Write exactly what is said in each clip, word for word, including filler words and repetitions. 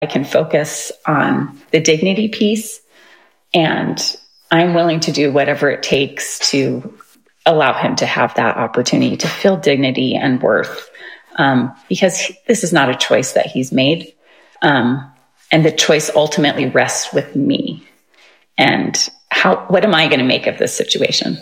I can focus on the dignity piece, and I'm willing to do whatever it takes to allow him to have that opportunity to feel dignity and worth, um, because this is not a choice that he's made. Um, and the choice ultimately rests with me. And how, what am I going to make of this situation?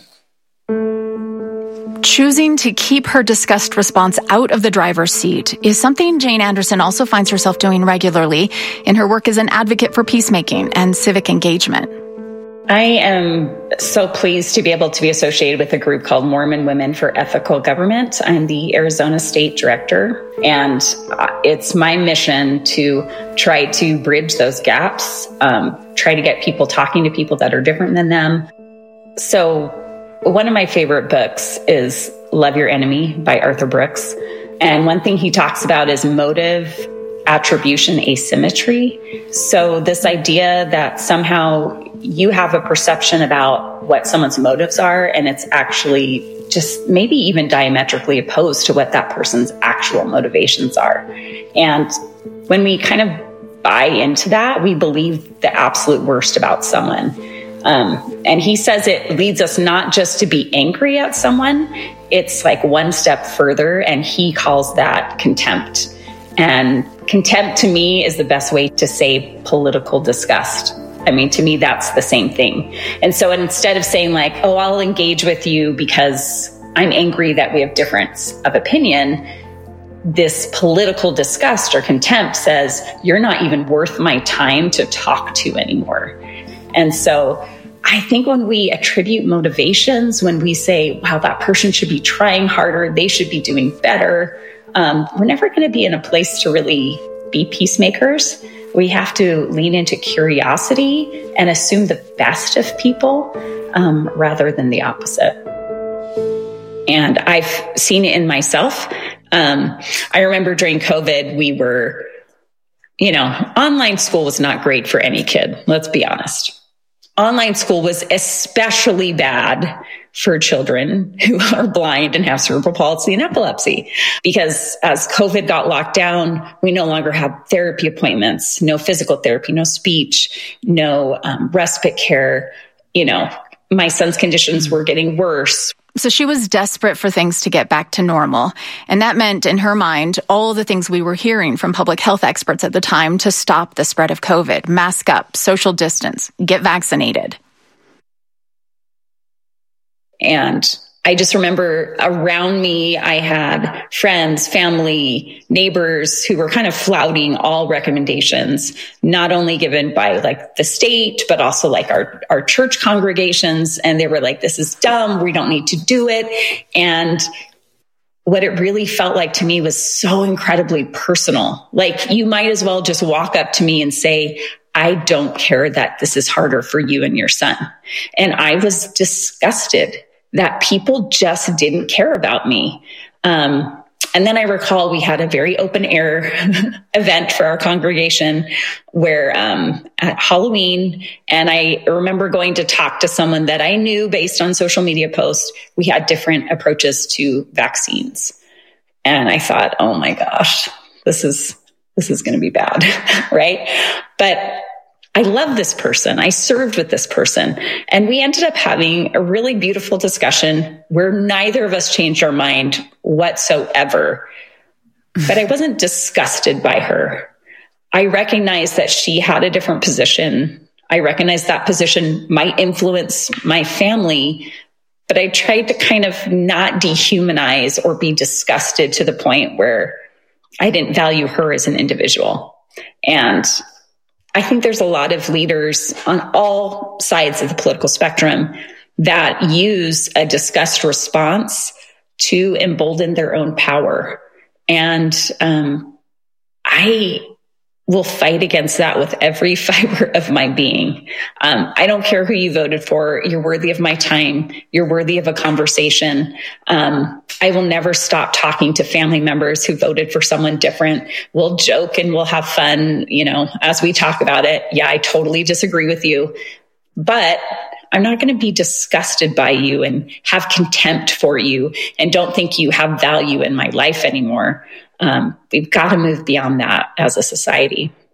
Choosing to keep her disgust response out of the driver's seat is something Jane Anderson also finds herself doing regularly in her work as an advocate for peacemaking and civic engagement. I am so pleased to be able to be associated with a group called Mormon Women for Ethical Government. I'm the Arizona State Director, and it's my mission to try to bridge those gaps, um, try to get people talking to people that are different than them. So one of my favorite books is Love Your Enemy by Arthur Brooks. And one thing he talks about is motive, attribution, asymmetry. So this idea that somehow you have a perception about what someone's motives are, and it's actually just maybe even diametrically opposed to what that person's actual motivations are. And when we kind of buy into that, we believe the absolute worst about someone. Um, and he says it leads us not just to be angry at someone, it's like one step further, and he calls that contempt. And contempt to me is the best way to say political disgust. I mean, to me, that's the same thing. And so instead of saying like, oh, I'll engage with you because I'm angry that we have difference of opinion, this political disgust or contempt says, you're not even worth my time to talk to anymore. And so I think when we attribute motivations, when we say, wow, that person should be trying harder, they should be doing better, um, we're never going to be in a place to really be peacemakers. We have to lean into curiosity and assume the best of people um, rather than the opposite. And I've seen it in myself. Um, I remember during COVID, we were, you know, online school was not great for any kid. Let's be honest. Online school was especially bad for children who are blind and have cerebral palsy and epilepsy, because as COVID got locked down, we no longer had therapy appointments, no physical therapy, no speech, no um, respite care. You know, my son's conditions were getting worse. So she was desperate for things to get back to normal. And that meant, in her mind, all the things we were hearing from public health experts at the time to stop the spread of COVID: mask up, social distance, get vaccinated. And I just remember around me, I had friends, family, neighbors who were kind of flouting all recommendations, not only given by like the state, but also like our, our church congregations. And they were like, this is dumb. We don't need to do it. And what it really felt like to me was so incredibly personal. Like, you might as well just walk up to me and say, I don't care that this is harder for you and your son. And I was disgusted that people just didn't care about me. Um, and then I recall we had a very open air event for our congregation where um, at Halloween, and I remember going to talk to someone that I knew based on social media posts. We had different approaches to vaccines. And I thought, oh my gosh, this is, this is going to be bad, right? But I love this person. I served with this person. And we ended up having a really beautiful discussion where neither of us changed our mind whatsoever. But I wasn't disgusted by her. I recognized that she had a different position. I recognized that position might influence my family, but I tried to kind of not dehumanize or be disgusted to the point where I didn't value her as an individual. And I think there's a lot of leaders on all sides of the political spectrum that use a disgust response to embolden their own power. And um, I will fight against that with every fiber of my being. Um, I don't care who you voted for. You're worthy of my time. You're worthy of a conversation. Um, I will never stop talking to family members who voted for someone different. We'll joke and we'll have fun, you know, as we talk about it. Yeah, I totally disagree with you, but I'm not going to be disgusted by you and have contempt for you and don't think you have value in my life anymore. Um, we've got to move beyond that as a society.